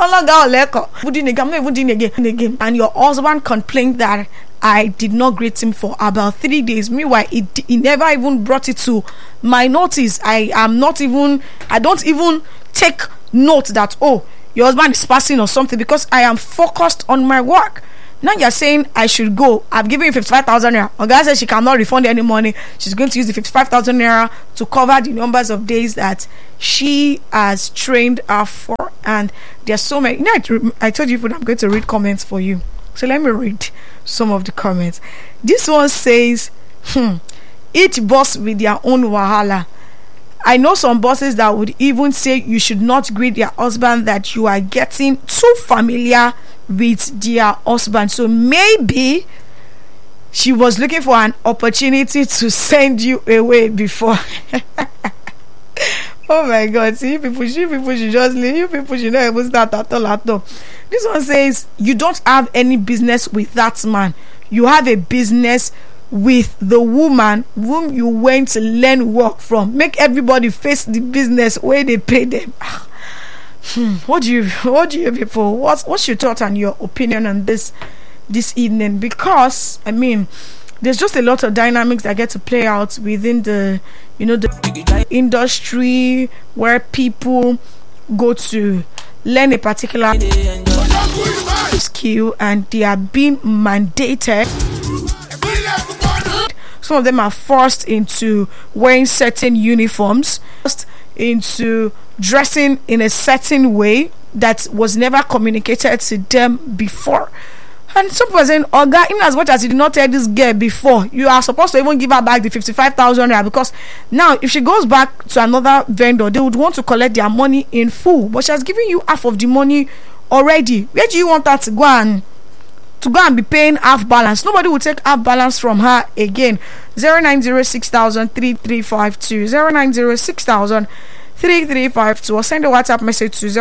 I'm not even doing again. And your husband complained that I did not greet him for about 3 days. Meanwhile, he never even brought it to my notice. I don't even take note that, oh, your husband is passing or something, because I am focused on my work. Now you're saying I should go. I've given you 55,000 naira. Oga says she cannot refund any money. She's going to use the 55,000 naira to cover the numbers of days that she has trained her for. And there's so many. I told you that I'm going to read comments for you. So let me read some of the comments. This one says, each boss with their own wahala. I know some bosses that would even say you should not greet their husband, that you are getting too familiar with their husband. So maybe she was looking for an opportunity to send you away before. Oh my God, see, you people should just leave. You people should not even start at all. This one says, you don't have any business with that man. You have a business with the woman whom you went to learn work from. Make everybody face the business where they pay them. What do you people, what's your thought and your opinion on this evening? Because I mean, there's just a lot of dynamics that get to play out within the the industry, where people go to learn a particular skill and they are being mandated. Some of them are forced into wearing certain uniforms, forced into dressing in a certain way that was never communicated to them before. And some people are saying, Oga, even as much as you did not tell this girl before, you are supposed to even give her back the 55,000 naira, because now if she goes back to another vendor, they would want to collect their money in full. But she has given you half of the money already. Where do you want her to go and be paying half balance? Nobody will take half balance from her again. 0906,000-3352 0906,000-3352, or send a WhatsApp message to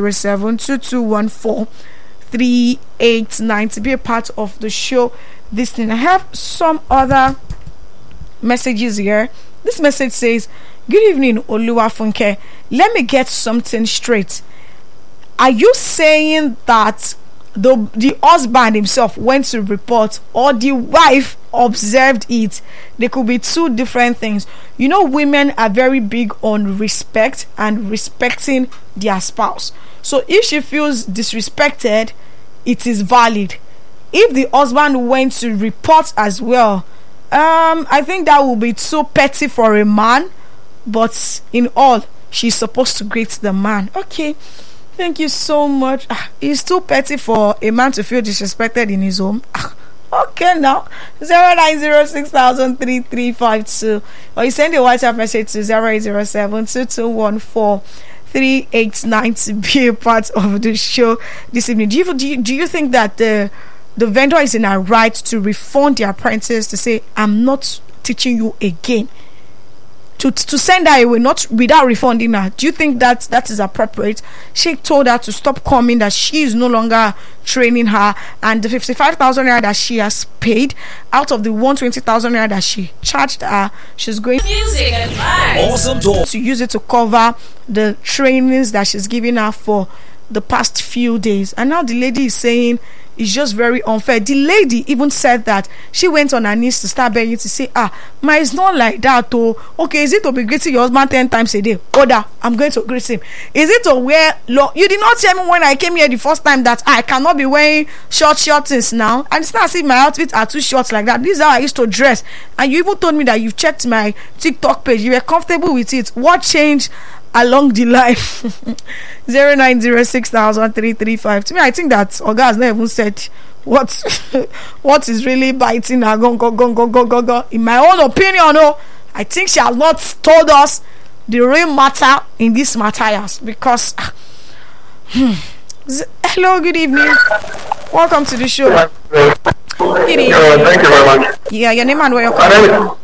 0807-2214-389 to be a part of the show this thing. I have some other messages here. This message says, good evening, Oluwafunke. Let me get something straight. Are you saying that the husband himself went to report, or the wife observed it? They could be two different things. You know, women are very big on respect and respecting their spouse. So if she feels disrespected, it is valid. If the husband went to report as well, I think that will be too petty for a man. But in all, she's supposed to greet the man. Okay, thank you so much. It's too petty for a man to feel disrespected in his home. Okay, now 0906,000-3352, or you send a WhatsApp message to 0807-2214-389 to be a part of the show this evening. Do you think that the vendor is in a right to refund the apprentice, to say, I'm not teaching you again, to send her away, not without refunding her? Do you think that is appropriate? She told her to stop coming, that she is no longer training her, and the 55,000 naira that she has paid out of the 120,000 naira that she charged her, she's going to use it to cover the trainings that she's giving her for the past few days. And now the lady is saying it's just very unfair. The lady even said that she went on her knees to start begging, to say, ma, it's not like that. Oh, okay, is it to be greeting your husband 10 times a day? Oda, I'm going to greet him. Is it to wear long? You did not tell me when I came here the first time that I cannot be wearing short things now. And it's not as if my outfits are too short like that. This is how I used to dress. And you even told me that you've checked my TikTok page, you were comfortable with it. What changed along the line? 0906,000-3352. To me, I think that Oga has not even said what is really biting her. Go. In my own opinion, I think she has not told us the real matter in this matters, because hello, good evening, welcome to the show. Good evening. Thank you very much. Yeah, your name and where you're calling from?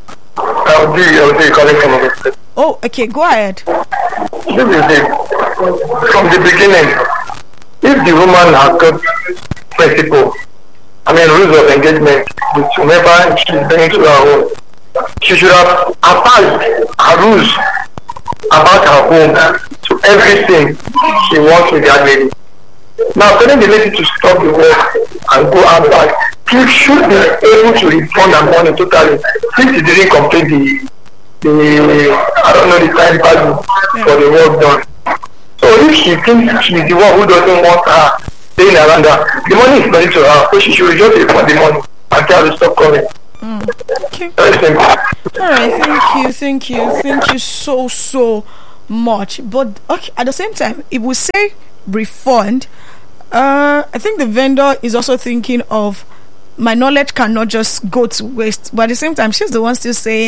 LD calling from Augusta. Oh, okay, go ahead. This is it. From the beginning, if the woman has got principle, rules of engagement, whenever she's going to her home, she should have applied her rules about her home to everything she wants with that lady. Now, telling the lady to stop the work and go out back, she should be able to refund her money totally since she didn't complete the I don't know the time value for the work done. So if she thinks she's the one who doesn't want her staying around her, the money is money to her, so she should just refund the money and tell her to stop coming. Okay. Very simple. All right, thank you so much. But okay, at the same time, if we say refund, I think the vendor is also thinking of my knowledge cannot just go to waste. But at the same time, she's the one still saying